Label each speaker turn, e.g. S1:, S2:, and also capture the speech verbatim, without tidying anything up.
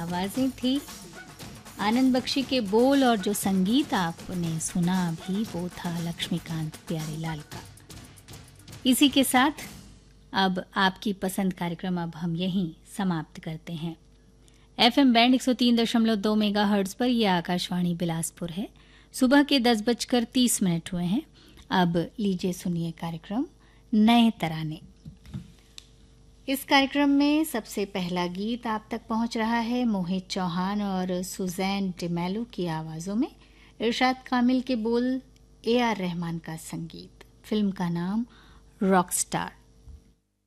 S1: आवाज़ें थी, आनंद बख्शी के बोल और जो संगीत आपने सुना भी वो था लक्ष्मीकांत प्यारेलाल का। इसी के साथ अब आपकी पसंद कार्यक्रम अब हम यहीं समाप्त करते हैं। एफएम बैंड एक सौ तीन दशमलव दो मेगाहर्ट्ज़ पर यह आकाशवाणी बिलासपुर है। सुबह के दस बजकर तीस मिनट हुए हैं। अब लीजिए सुनिए कार्यक्रम नए तराने। इस कार्यक्रम में सबसे पहला गीत आप तक पहुंच रहा है मोहित चौहान और सुजैन डिमेलो की आवाज़ों में। इरशाद कामिल के बोल, ए आर रहमान का संगीत। फिल्म का नाम रॉकस्टार।